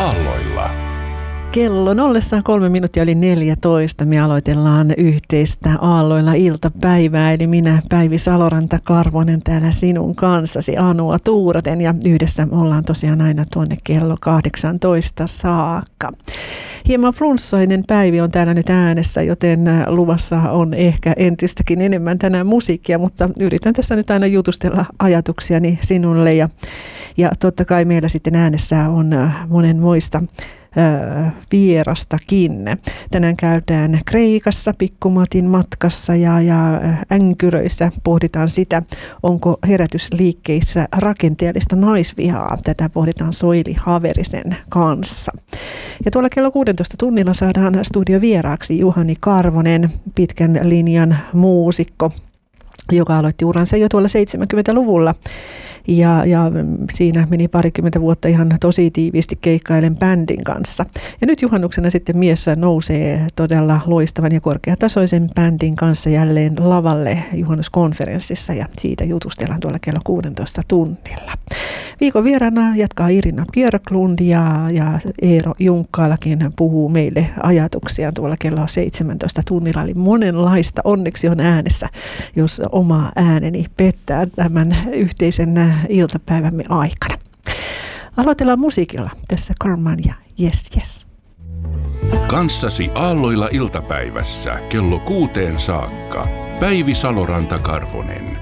aalloilla. Kello 3:03 me aloitellaan yhteistä aalloilla iltapäivää, eli minä Päivi Saloranta-Karvonen täällä sinun kanssasi Anua tuuraten, ja yhdessä ollaan tosiaan aina tuonne kello 18 saakka. Hieman flunssainen Päivi on täällä nyt äänessä, joten luvassa on ehkä entistäkin enemmän tänään musiikkia, mutta yritän tässä nyt aina jutustella ajatuksiani sinulle, ja totta kai meillä sitten äänessä on monenmoista vierastakin. Tänään käydään Kreikassa Pikkumatin matkassa ja Änkyröissä pohditaan sitä, onko herätysliikkeissä rakenteellista naisvihaa. Tätä pohditaan Soili Haverisen kanssa. Ja tuolla kello 16 tunnilla saadaan studiovieraaksi Juhani Karvonen, pitkän linjan muusikko, joka aloitti uransa jo tuolla 70-luvulla. Ja siinä meni parikymmentä vuotta ihan tosi tiiviisti keikkailen bändin kanssa. Ja nyt juhannuksena sitten mies nousee todella loistavan ja korkeatasoisen bändin kanssa jälleen lavalle juhannuskonferenssissa, ja siitä jutustellaan tuolla kello 16 tunnilla. Viikon vieraana jatkaa Irina Björklund ja Eero Junkkaalakin puhuu meille ajatuksiaan tuolla kello 17 tunnilla. Eli monenlaista onneksi on äänessä, jos oma ääneni pettää tämän yhteisen iltapäivämme aikana. Aloitellaan musiikilla. Tässä Carman ja Yes Yes. Kanssasi aalloilla iltapäivässä kello 6 saakka. Päivi Saloranta-Karvonen.